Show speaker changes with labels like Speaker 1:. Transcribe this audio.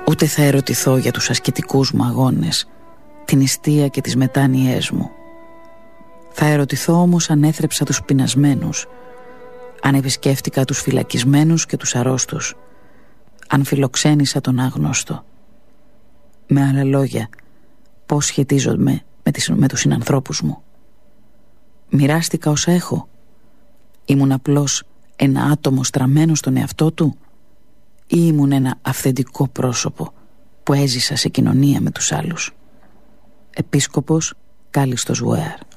Speaker 1: Ούτε θα ερωτηθώ για τους ασκητικούς μου αγώνες, την νηστεία και τις μετάνοιές μου. Θα ερωτηθώ όμως αν έθρεψα τους πεινασμένους, αν επισκέφτηκα τους φυλακισμένους και τους αρρώστους, αν φιλοξένησα τον άγνωστο. Με άλλα λόγια, πώς σχετίζομαι με τους συνανθρώπους μου. Μοιράστηκα όσα έχω. Ήμουν απλώς ένα άτομο στραμμένο στον εαυτό του, ή ήμουν ένα αυθεντικό πρόσωπο που έζησα σε κοινωνία με τους άλλους. Επίσκοπος Κάλλιστος Γουέαρ.